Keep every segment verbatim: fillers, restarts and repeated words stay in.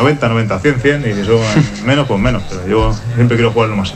noventa, noventa, cien, cien, y si son menos, pues menos, pero yo siempre quiero jugar lo máximo.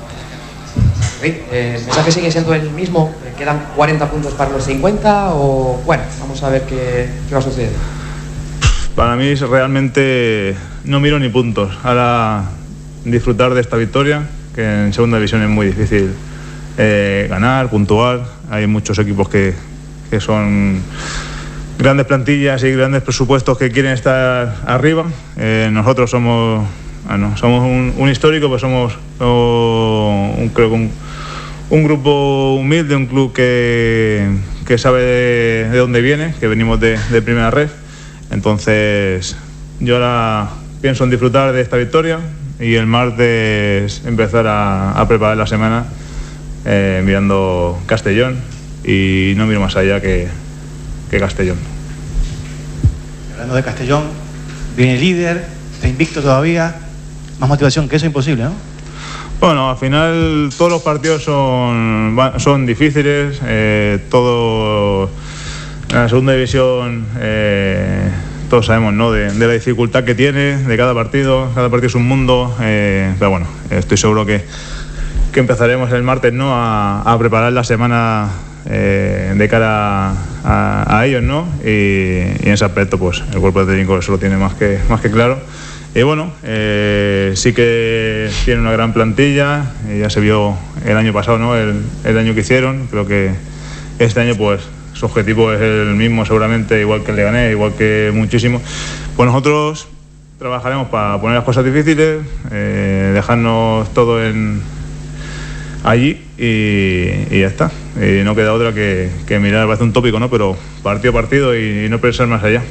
Eh, ¿El mensaje sigue siendo el mismo? ¿Quedan cuarenta puntos para los cincuenta? O bueno, vamos a ver qué, qué va a suceder. Para mí realmente no miro ni puntos. Ahora disfrutar de esta victoria, que en segunda división es muy difícil eh, ganar, puntuar. Hay muchos equipos que, que son grandes plantillas y grandes presupuestos que quieren estar arriba. Eh, nosotros somos, bueno, somos un, un histórico, pues somos oh, un, creo que un, un grupo humilde, un club que, que sabe de, de dónde viene, que venimos de, de primera red. Entonces yo ahora pienso en disfrutar de esta victoria y el martes empezar a, a preparar la semana eh, mirando Castellón, y no miro más allá que, que Castellón. Hablando de Castellón, viene líder, está invicto todavía, más motivación que eso imposible, ¿no? Bueno, al final todos los partidos son, son difíciles, eh, todo en la segunda división eh, todos sabemos, ¿no?, de, de la dificultad que tiene de cada partido, cada partido es un mundo, eh, pero bueno, estoy seguro que, que empezaremos el martes, ¿no?, a, a preparar la semana eh, de cara a, a ellos, ¿no?, y, y en ese aspecto pues el cuerpo técnico eso lo tiene más que, más que claro. Y bueno, eh, sí que tiene una gran plantilla, eh, ya se vio el año pasado, ¿no?, el, el año que hicieron. Creo que este año pues su objetivo es el mismo seguramente, igual que el Leganés, igual que muchísimo. Pues nosotros trabajaremos para poner las cosas difíciles, eh, dejarnos todo en allí y, y ya está. Y no queda otra que, que mirar, parece un tópico, ¿no?, pero partido a partido y, y no pensar más allá.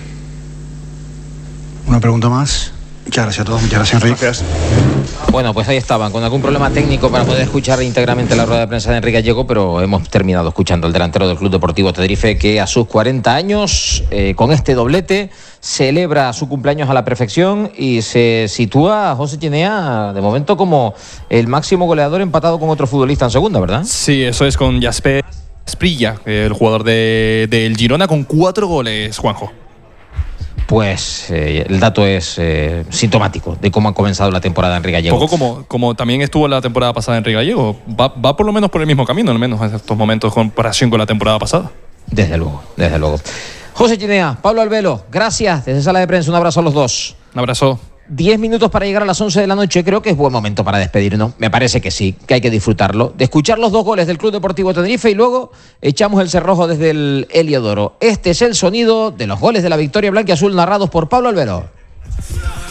Una pregunta más. Muchas gracias a todos, muchas gracias, Enrique. Gracias. Bueno, pues ahí estaban, con algún problema técnico para poder escuchar íntegramente la rueda de prensa de Enrique Gallego, pero hemos terminado escuchando al delantero del Club Deportivo Tenerife, que a sus cuarenta años, eh, con este doblete, celebra su cumpleaños a la perfección y se sitúa a José Chinea, de momento, como el máximo goleador, empatado con otro futbolista en segunda, ¿verdad? Sí, eso es, con Jasper Asprilla, el jugador del de, Girona, con cuatro goles, Juanjo. Pues eh, el dato es eh, sintomático de cómo ha comenzado la temporada Enrique Gallego. Poco como, como también estuvo la temporada pasada Enrique Gallego. Va, va por lo menos por el mismo camino, al menos en estos momentos, en comparación con la temporada pasada. Desde luego, desde luego. José Chinea, Pablo Albelo, gracias. Desde Sala de Prensa, un abrazo a los dos. Un abrazo. Diez minutos para llegar a las once de la noche. Creo que es buen momento para despedirnos. Me parece que sí, que hay que disfrutarlo. De escuchar los dos goles del Club Deportivo Tenerife y luego echamos el cerrojo desde el Heliodoro. Este es el sonido de los goles de la victoria blanquiazul narrados por Pablo Albero.